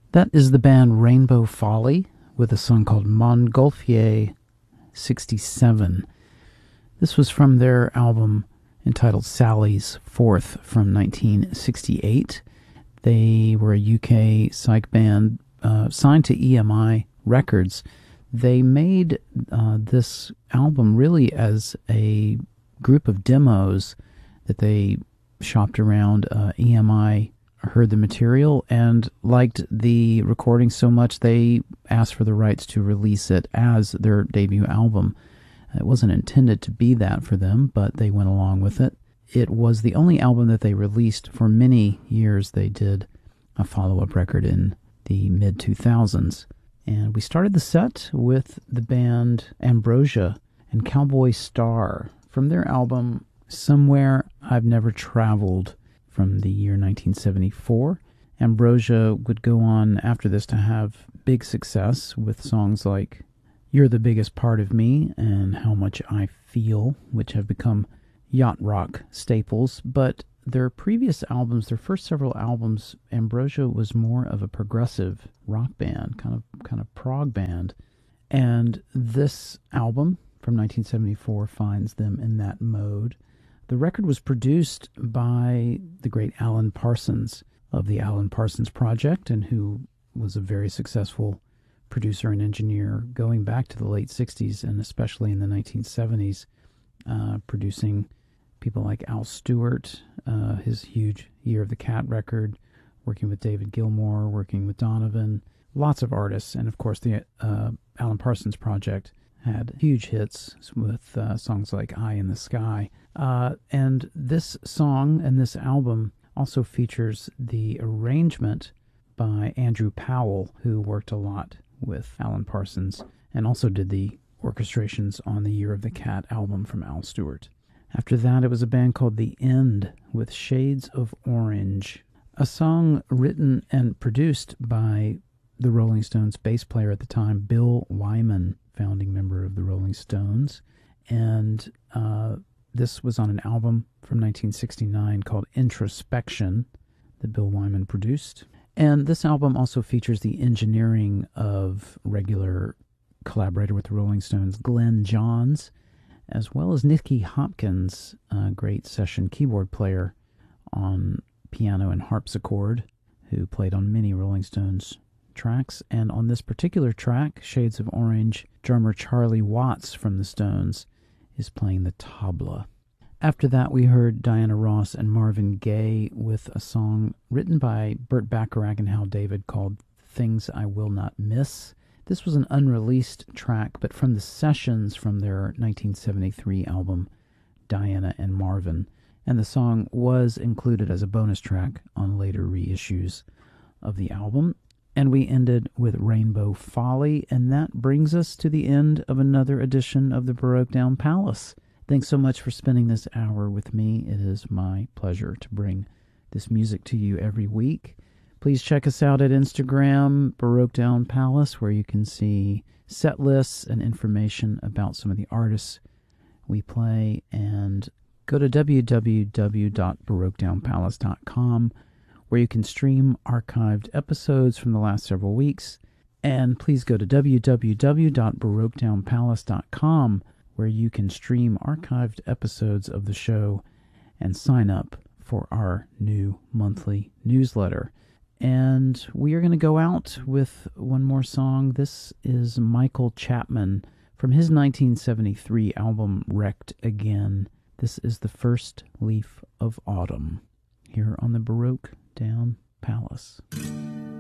That is the band Rainbow Folly with a song called Montgolfier 67. This was from their album entitled Sally's Fourth from 1968. They were a UK psych band signed to EMI Records. They made this album really as a group of demos that they shopped around. EMI heard the material and liked the recording so much they asked for the rights to release it as their debut album. It wasn't intended to be that for them, but they went along with it. It was the only album that they released for many years. They did a follow-up record in the mid-2000s. And we started the set with the band Ambrosia and Cowboy Star from their album Somewhere I've Never Traveled from the year 1974. Ambrosia would go on after this to have big success with songs like You're the Biggest Part of Me and How Much I Feel, which have become yacht rock staples. But their previous albums, their first several albums, Ambrosia was more of a progressive rock band, kind of prog band. And this album from 1974 finds them in that mode. The record was produced by the great Alan Parsons of the Alan Parsons Project, and who was a very successful producer and engineer going back to the late 60s and especially in the 1970s, producing people like Al Stewart, his huge Year of the Cat record, working with David Gilmour, working with Donovan, lots of artists. And of course the Alan Parsons Project had huge hits with songs like Eye in the Sky. And this song and this album also features the arrangement by Andrew Powell, who worked a lot with Alan Parsons and also did the orchestrations on the Year of the Cat album from Al Stewart. After that, it was a band called The End with Shades of Orange, a song written and produced by the Rolling Stones bass player at the time, Bill Wyman, founding member of the Rolling Stones. And this was on an album from 1969 called Introspection that Bill Wyman produced. And this album also features the engineering of regular collaborator with the Rolling Stones, Glenn Johns, as well as Nicky Hopkins, a great session keyboard player on piano and harpsichord, who played on many Rolling Stones tracks. And on this particular track, Shades of Orange, drummer Charlie Watts from the Stones is playing the tabla. After that, we heard Diana Ross and Marvin Gaye with a song written by Burt Bacharach and Hal David called Things I Will Not Miss. This was an unreleased track, but from the sessions from their 1973 album, Diana and Marvin. And the song was included as a bonus track on later reissues of the album. And we ended with Rainbow Folly, and that brings us to the end of another edition of the Baroque Down Palace. Thanks so much for spending this hour with me. It is my pleasure to bring this music to you every week. Please check us out at Instagram, Baroque Down Palace, where you can see set lists and information about some of the artists we play. And go to www.baroquedownpalace.com, where you can stream archived episodes from the last several weeks. And please go to www.baroquedownpalace.com, where you can stream archived episodes of the show and sign up for our new monthly newsletter. And we are going to go out with one more song. This is Michael Chapman from his 1973 album Wrecked Again. This is The First Leaf of Autumn here on the Baroque Down Palace.